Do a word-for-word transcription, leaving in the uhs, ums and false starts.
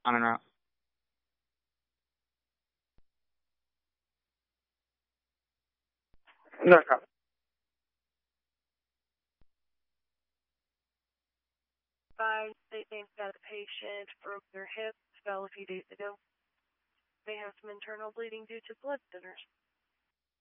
on and out. No problem. Five, they think that the patient broke their hip, fell a few days ago. They have some internal bleeding due to blood thinners.